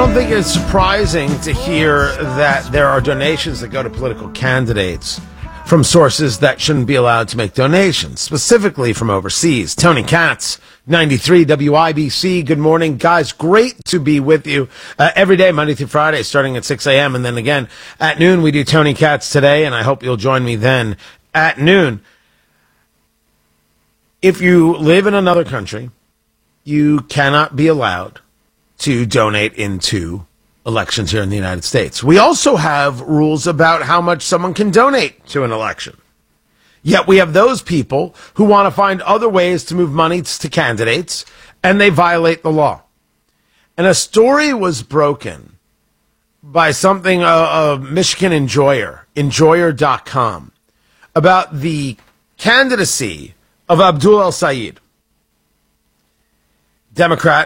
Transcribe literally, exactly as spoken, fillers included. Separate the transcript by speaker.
Speaker 1: don't think it's surprising to hear that there are donations that go to political candidates from sources that shouldn't be allowed to make donations, specifically from overseas. Tony Katz, ninety-three W I B C. Good morning, guys. Great to be with you uh, every day, Monday through Friday, starting at six a.m. And then again at noon, we do Tony Katz Today, and I hope you'll join me then at noon. If you live in another country, you cannot be allowed to donate into elections here in the United States. We also have rules about how much someone can donate to an election. Yet we have those people who want to find other ways to move money to candidates, and they violate the law. And a story was broken by something, a, a Michigan Enjoyer, enjoyer dot com, about the candidacy of Abdul El-Sayed, Democrat